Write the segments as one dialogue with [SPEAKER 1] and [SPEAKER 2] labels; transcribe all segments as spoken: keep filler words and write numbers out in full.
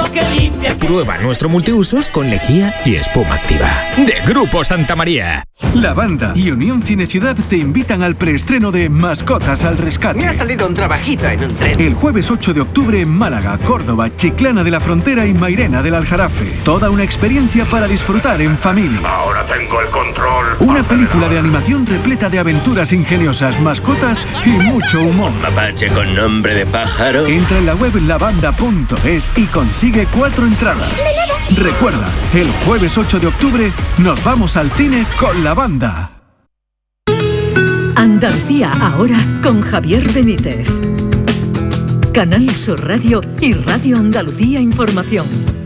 [SPEAKER 1] que limpia.
[SPEAKER 2] Prueba nuestro multiusos con lejía y espuma activa. De Grupo Santa María.
[SPEAKER 3] La Banda y Unión Cineciudad te invitan al preestreno de Mascotas al Rescate.
[SPEAKER 4] Me ha salido un trabajito en un tren.
[SPEAKER 3] El jueves ocho de octubre en Málaga, Córdoba, Chiclana de la Frontera y Mairena del Aljarafe. Toda una experiencia para disfrutar en familia.
[SPEAKER 5] Ahora tengo el control.
[SPEAKER 3] Una película de animación repleta de aventuras ingeniosas, mascotas y mucho humor.
[SPEAKER 6] Mapache con nombre de pájaro.
[SPEAKER 3] Entra en la web lavanda punto es y consigue cuatro entradas. Recuerda, el jueves ocho de octubre nos vamos al cine con La Banda.
[SPEAKER 7] Andalucía ahora con Javier Benítez. Canal Sur Radio y Radio Andalucía Información.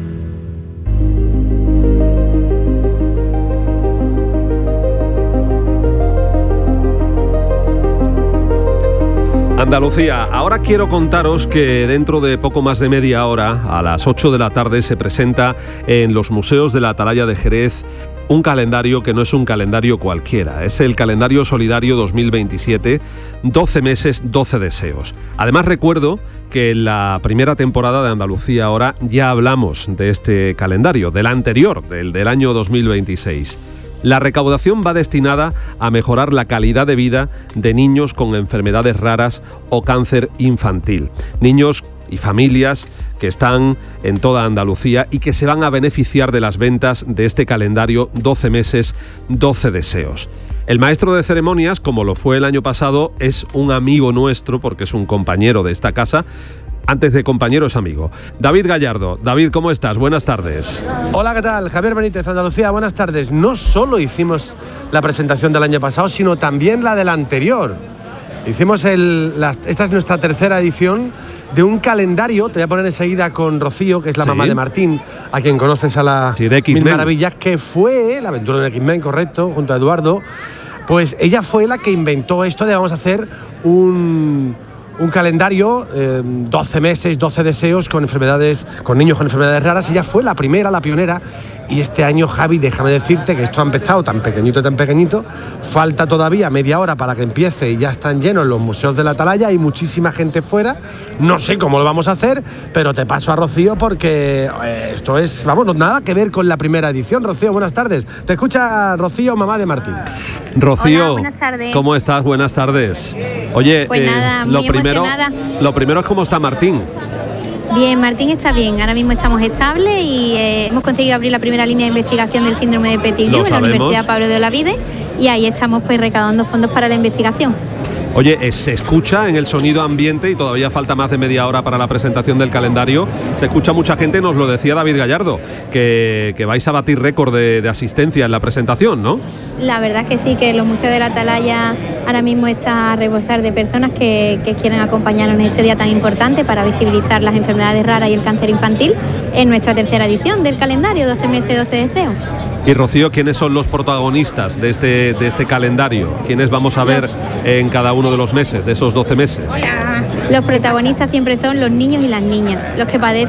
[SPEAKER 8] Andalucía, ahora quiero contaros que dentro de poco más de media hora, a las ocho de la tarde, se presenta en los museos de la Atalaya de Jerez un calendario que no es un calendario cualquiera, es el calendario solidario dos mil veintisiete, doce meses, doce deseos. Además recuerdo que en la primera temporada de Andalucía ahora ya hablamos de este calendario, del anterior, del del año dos mil veintiséis. La recaudación va destinada a mejorar la calidad de vida de niños con enfermedades raras o cáncer infantil. Niños y familias que están en toda Andalucía y que se van a beneficiar de las ventas de este calendario doce meses, doce deseos. El maestro de ceremonias, como lo fue el año pasado, es un amigo nuestro porque es un compañero de esta casa. Antes de compañero es amigo. David Gallardo. David, ¿cómo estás? Buenas tardes.
[SPEAKER 9] Hola, ¿qué tal? Javier Benítez, Andalucía, buenas tardes. No solo hicimos la presentación del año pasado, sino también la del anterior. Hicimos el... La, esta es nuestra tercera edición de un calendario, te voy a poner enseguida con Rocío, que es la sí. mamá de Martín, a quien conoces a la
[SPEAKER 8] sí, de
[SPEAKER 9] Mil Maravillas, que fue la aventura de X-Men, correcto, junto a Eduardo. Pues ella fue la que inventó esto de vamos a hacer un... Un calendario, eh, doce meses, doce deseos con enfermedades, con niños con enfermedades raras. Ella fue la primera, la pionera. Y este año, Javi, déjame decirte que esto ha empezado tan pequeñito, tan pequeñito. Falta todavía media hora para que empiece y ya están llenos los museos de la Atalaya. Hay muchísima gente fuera. No sé cómo lo vamos a hacer, pero te paso a Rocío porque eh, esto es, vamos, nada que ver con la primera edición. Rocío, buenas tardes. Te escucha Rocío, mamá de Martín.
[SPEAKER 8] Rocío,
[SPEAKER 10] hola, buenas tardes.
[SPEAKER 8] ¿Cómo estás? Buenas tardes. Oye,
[SPEAKER 10] pues
[SPEAKER 8] eh,
[SPEAKER 10] nada,
[SPEAKER 8] lo
[SPEAKER 10] muy
[SPEAKER 8] primero,
[SPEAKER 10] emocionada.
[SPEAKER 8] Lo primero es cómo está Martín.
[SPEAKER 10] Bien, Martín está bien. Ahora mismo estamos estables y eh, hemos conseguido abrir la primera línea de investigación del síndrome de Petit-Liu en la Universidad Pablo de Olavide y ahí estamos pues recaudando fondos para la investigación.
[SPEAKER 8] Oye, se escucha en el sonido ambiente y todavía falta más de media hora para la presentación del calendario. Se escucha mucha gente, nos lo decía David Gallardo, que, que vais a batir récord de, de asistencia en la presentación, ¿no?
[SPEAKER 10] La verdad es que sí, que los museos de la Atalaya ahora mismo está a rebosar de personas que, que quieren acompañarnos en este día tan importante para visibilizar las enfermedades raras y el cáncer infantil en nuestra tercera edición del calendario doce meses, doce deseos.
[SPEAKER 8] Y Rocío, ¿quiénes son los protagonistas de este, de este calendario? ¿Quiénes vamos a ver en cada uno de los meses, de esos doce meses?
[SPEAKER 10] Los protagonistas siempre son los niños y las niñas, los que padecen